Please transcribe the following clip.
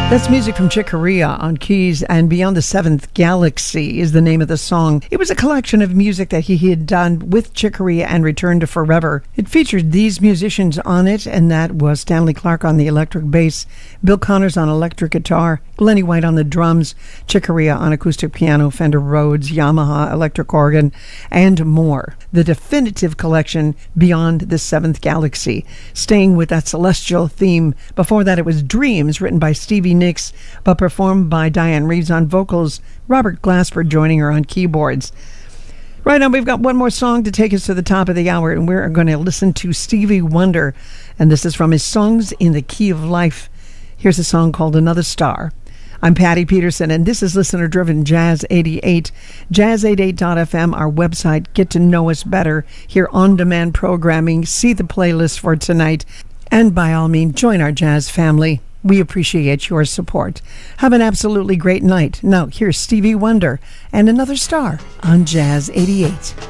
That's music from Chick Corea on keys, and Beyond the Seventh Galaxy is the name of the song. It was a collection of music that he had done with Chick Corea and Return to Forever. It featured these musicians on it, and that was Stanley Clarke on the electric bass, Bill Connors on electric guitar, Glennie White on the drums, Chick Corea on acoustic piano, Fender Rhodes, Yamaha electric organ, and more. The definitive collection, Beyond the Seventh Galaxy, staying with that celestial theme. Before that, it was Dreams, written by Stevie Nicks, but performed by Diane Reeves on vocals, Robert Glasper joining her on keyboards. Right now, we've got one more song to take us to the top of the hour, and we're going to listen to Stevie Wonder, and this is from his Songs in the Key of Life. Here's a song called Another Star. I'm Patty Peterson, and this is listener-driven Jazz 88. Jazz88.fm, our website. Get to know us better. Hear on-demand programming. See the playlist for tonight. And by all means, join our jazz family. We appreciate your support. Have an absolutely great night. Now, here's Stevie Wonder and Another Star on Jazz 88.